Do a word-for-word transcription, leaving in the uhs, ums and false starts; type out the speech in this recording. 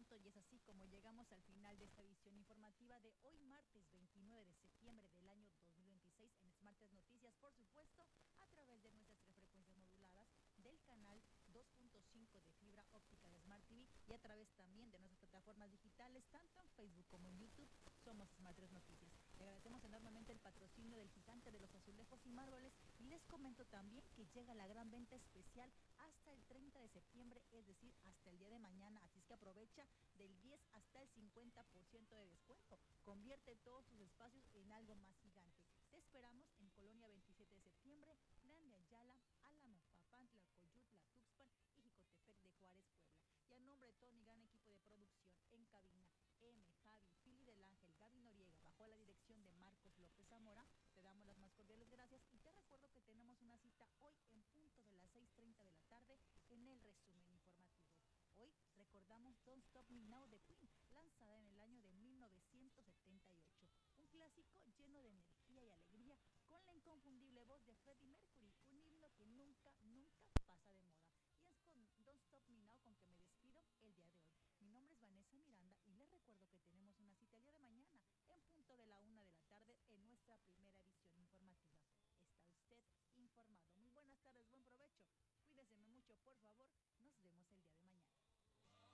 punto y es así como llegamos al final de esta edición informativa de hoy martes veintinueve de septiembre del año dos mil veintiséis en Smartes Noticias, por supuesto, a través de nuestras tres frecuencias moduladas del canal dos punto cinco de fibra óptica de Smart T V y a través también de nuestras plataformas digitales, tanto en Facebook como en YouTube. Somos Smartes Noticias. Le agradecemos enormemente el patrocinio del gigante de los azulejos y mármoles y les comento también que llega la gran venta especial hasta el treinta de septiembre, es decir, hasta el día de mañana, así es que aprovecha del diez hasta el cincuenta por ciento de descuento. Convierte todos tus espacios en algo más gigante. Te esperamos en Colonia veintisiete de septiembre, Grande Ayala, Álamo, Papantla, Coyutla, Tuxpan y Jicotepec de Juárez, Puebla. Y a nombre de todo mi gran equipo de producción en cabina, M, Javi, Fili del Ángel, Gaby Noriega, bajo la dirección de Marcos López Zamora, te damos las más cordiales gracias y te recuerdo que tenemos una cita hoy en punto de las seis treinta de la tarde en el resumen informativo. Hoy recordamos Don't Stop Me Now de Queen, lanzada en el año de mil novecientos setenta y ocho. Un clásico lleno de energía y alegría con la inconfundible voz de Freddie Mercury, un himno que nunca, nunca pasa de moda. Y es con Don't Stop Me Now con que me despido el día de hoy. Mi nombre es Vanessa Miranda y les recuerdo que tenemos una cita el día de mañana en punto de la una de la tarde en nuestra primera edición informativa. Está usted informado. Muy buenas tardes, buen provecho. Cuídeseme mucho, por favor,